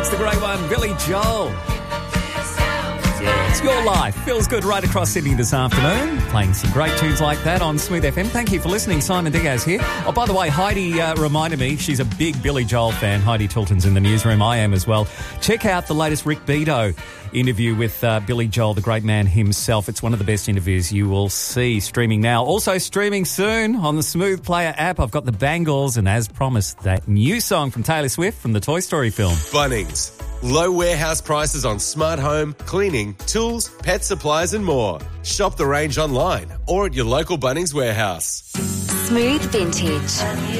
It's the great one, Billy Joel. Yeah, it's your life. Feels good right across Sydney this afternoon. Playing some great tunes like that on Smooth FM. Thank you for listening. Simon Diaz here. Oh, by the way, Heidi reminded me she's a big Billy Joel fan. Heidi Tilton's in the newsroom. I am as well. Check out the latest Rick Beato interview with Billy Joel, the great man himself. It's one of the best interviews you will see, streaming now. Also streaming soon on the Smooth Player app. I've got the Bangles and, as promised, that new song from Taylor Swift from the Toy Story film. Bunnings. Low warehouse prices on smart home, cleaning, tools, pet supplies and more. Shop the range online or at your local Bunnings warehouse. Smooth Vintage.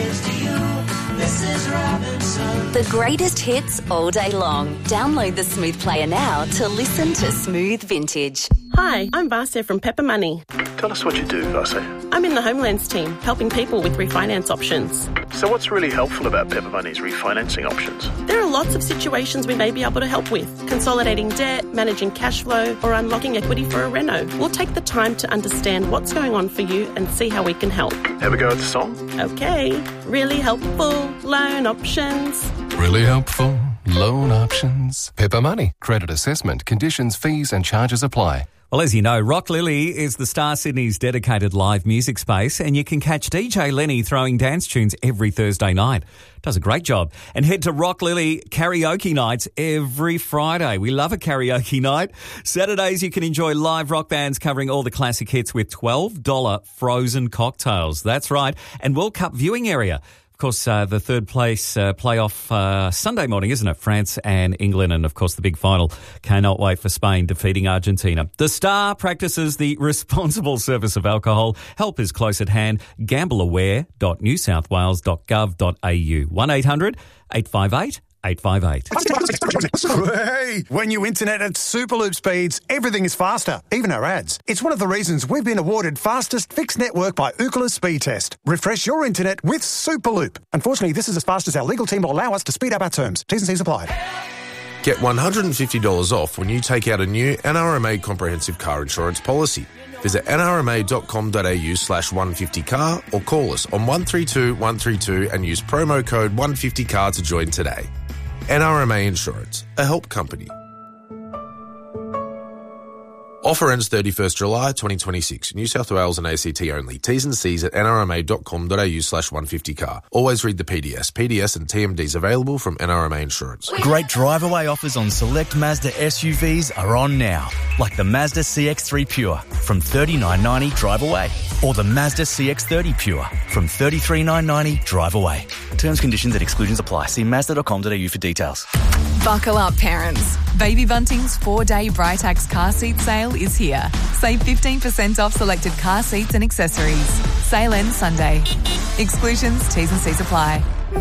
The greatest hits all day long. Download the Smooth Player now to listen to Smooth Vintage. Hi, I'm Vasya from Pepper Money. Tell us what you do, Vasya. I'm in the Homelands team, helping people with refinance options. So what's really helpful about Pepper Money's refinancing options? There are lots of situations we may be able to help with. Consolidating debt, managing cash flow, or unlocking equity for a reno. We'll take the time to understand what's going on for you and see how we can help. Have a go at the song? Okay. Really helpful loan options. Really helpful loan options. Pepper Money. Credit assessment. Conditions, fees and charges apply. Well, as you know, Rock Lily is the Star Sydney's dedicated live music space, and you can catch DJ Lenny throwing dance tunes every Thursday night. Does a great job. And head to Rock Lily karaoke nights every Friday. We love a karaoke night. Saturdays, you can enjoy live rock bands covering all the classic hits with $12 frozen cocktails. That's right. And World Cup viewing area. Of course, the third place playoff Sunday morning, isn't it? France and England, and of course the big final. Cannot wait for Spain defeating Argentina. The Star practices the responsible service of alcohol. Help is close at hand. Gambleaware.newsouthwales.gov.au. 1-800-858-858. Hey, when you internet at Superloop speeds, everything is faster, even our ads. It's one of the reasons we've been awarded fastest fixed network by Ookla Speed Test. Refresh your internet with Superloop. Unfortunately, this is as fast as our legal team will allow us to speed up our terms. T's and C's applied. Get $150 off when you take out a new NRMA comprehensive car insurance policy. Visit nrma.com.au/150car or call us on 132 132 and use promo code 150car to join today. NRMA Insurance, a help company. Offer ends 31st July 2026. New South Wales and ACT only. T's and C's at nrma.com.au/150car. Always read the PDS. PDS and TMDs available from NRMA Insurance. Great drive-away offers on select Mazda SUVs are on now. Like the Mazda CX-3 Pure from $39.90 drive away. Or the Mazda CX-30 Pure from $33,990 drive away. Terms, conditions and exclusions apply. See Mazda.com.au for details. Buckle up, parents. Baby Bunting's 4-day Britax car seat sale is here. Save 15% off selected car seats and accessories. Sale ends Sunday. Exclusions, T's and C's apply.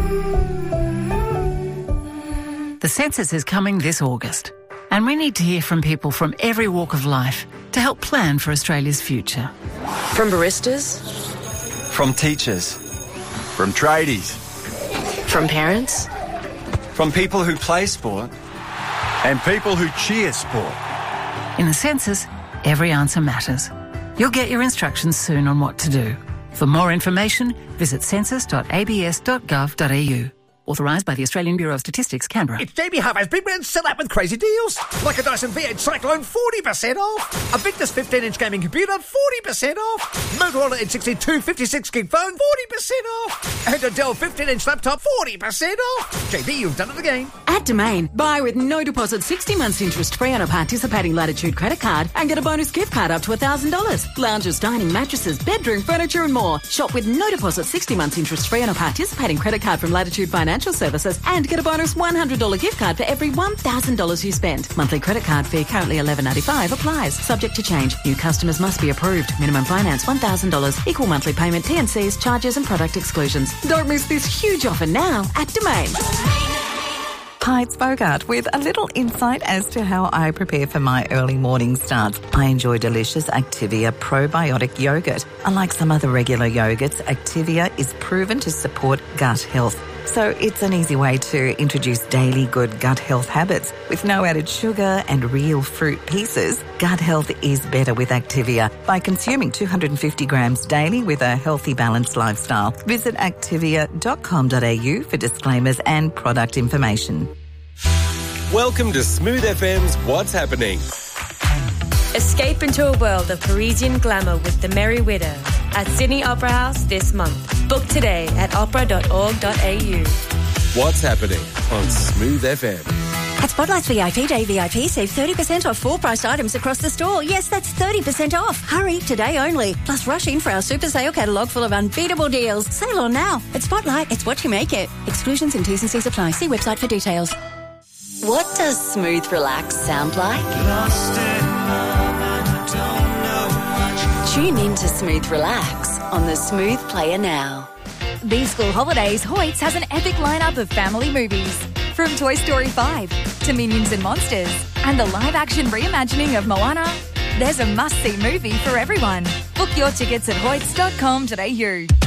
The census is coming this August, and we need to hear from people from every walk of life to help plan for Australia's future. From baristas, from teachers, from tradies, from parents, from people who play sport and people who cheer sport. In the census, every answer matters. You'll get your instructions soon on what to do. For more information, visit census.abs.gov.au. Authorised by the Australian Bureau of Statistics, Canberra. It's Jamie Harvey's Big Man Sell Out with crazy deals. Like a Dyson V8 Cyclone, 40% off. A Victus 15-inch gaming computer, 40% off. Motorola N62 56-gig phone, 40% off. And a Dell 15-inch laptop, 40% off. JB, you've done it again. At Domain, buy with no deposit 60 months interest free on a participating Latitude credit card and get a bonus gift card up to $1,000. Lounges, dining, mattresses, bedroom, furniture and more. Shop with no deposit 60 months interest free on a participating credit card from Latitude Financial Services and get a bonus $100 gift card for every $1,000 you spend. Monthly credit card fee currently $11.95 applies. Subject to change. New customers must be approved. Minimum finance $1,000. Equal monthly payment, T&Cs, charges and product exclusions. Don't miss this huge offer now at Domain. Hi, it's Bogart with a little insight as to how I prepare for my early morning starts. I enjoy delicious Activia probiotic yogurt. Unlike some other regular yogurts, Activia is proven to support gut health. So it's an easy way to introduce daily good gut health habits. With no added sugar and real fruit pieces, gut health is better with Activia by consuming 250 grams daily with a healthy, balanced lifestyle. Visit activia.com.au for disclaimers and product information. Welcome to Smooth FM's What's Happening. Escape into a world of Parisian glamour with The Merry Widow at Sydney Opera House this month. Book today at opera.org.au. What's Happening on Smooth FM. At Spotlight's VIP Day VIP, save 30% off full-priced items across the store. Yes, that's 30% off. Hurry, today only. Plus, rush in for our super sale catalogue full of unbeatable deals. Sale on now. At Spotlight, it's what you make it. Exclusions and T's and C's apply. See website for details. What does smooth relax sound like? Tune in to Smooth Relax on the Smooth Player now. These school holidays, Hoyts has an epic lineup of family movies. From Toy Story 5 to Minions and Monsters and the live-action reimagining of Moana, there's a must-see movie for everyone. Book your tickets at hoyts.com.au.